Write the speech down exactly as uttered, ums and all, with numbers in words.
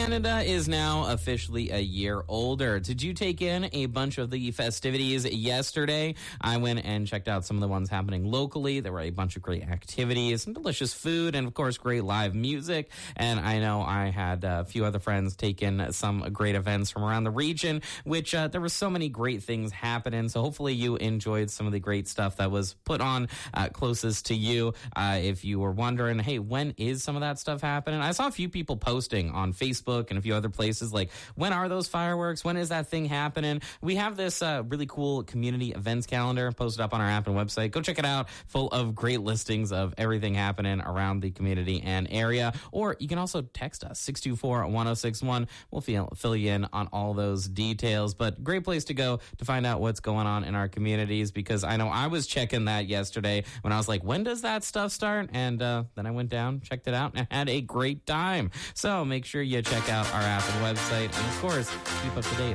Canada is now officially a year older. Did you take in a bunch of the festivities yesterday? I went and checked out some of the ones happening locally. There were a bunch of great activities, some delicious food, and of course, great live music. And I know I had a few other friends take in some great events from around the region, which uh, there were so many great things happening. So hopefully you enjoyed some of the great stuff that was put on uh, closest to you. Uh, if you were wondering, hey, when is some of that stuff happening? I saw a few people posting on Facebook and a few other places like, when are those fireworks? When is that thing happening? We have this uh, really cool community events calendar posted up on our app and website. Go check it out, full of great listings of everything happening around the community and area. Or you can also text us, six two four, one oh six one. We'll fill, fill you in on all those details. But great place to go to find out what's going on in our communities, because I know I was checking that yesterday when I was like, when does that stuff start? And uh, then I went down, checked it out, and had a great time. So make sure you check out our app and website, and of course, keep up to date